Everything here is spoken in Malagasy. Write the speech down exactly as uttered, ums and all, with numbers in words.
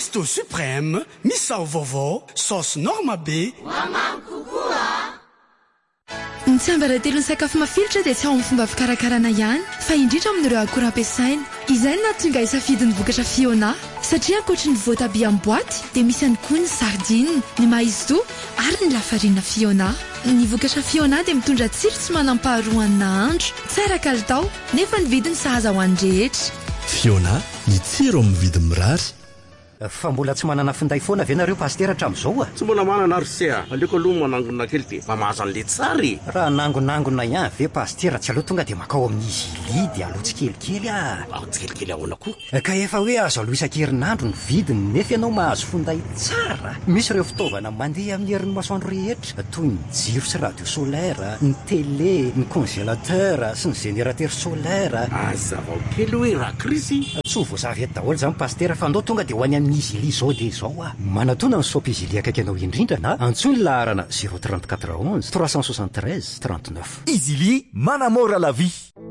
Resto Suprême, misao vaovao, sauce Norma B. Ny tsiambaratelon'ny sakafo mafilotra dia tsy ao amin'ny fomba fikarakarana ihany fa indrindra amin'ireo akora ampiasaina. Izay no nahatonga hisafidin'ny vokatra Fiona satria ankoatry ny voatabia amin'ny boaty dia misy ihany koa ny sardine, ny maïzou ary ny lafarina Fiona. Ny vokatra Fiona dia mitondra tsiro tsy manam-paharoa amin'ny nahandro, tsara kalitao nefa ny vidiny sahaza ho an'ny rehetra. Fiona, ny tsiro amin'ny vidiny mirary. Fa mbola tsy manana finday foana ve nareo pastera hatramin'izao a? Tsy mbola manana ry se a. Aleoko aloha manangona kely dia mba mahazo an'le tsary. Raha nangonangona ihany ve pastera tsy aloha tonga dia makao amin'izy ili dia aloha tsikelikely a. Ao tsikelikely ahoana koa. Ka efa hoe azo aloha isan-kerinandro ny vidiny nefa ianao mahazo finday tsara. Misy ireo fitaovana mandeha amin'ny herin'ny masoandro rehetra toy ny jiro sy radio solaire, ny télé, ny congélateur sy ny générateur solaire. Azava kely hoe raha krisy. Tsy ho voazavy eto daholo zany pastera fa andao tonga dia ho any amin'ny izy ili zao dia zao a. Manatona ny soap izy ili akaiky anao indrindra na antsoy ny laharana zéro trente-quatre onze trois cent soixante-treize trente-neuf. Izy ili manamora la vie.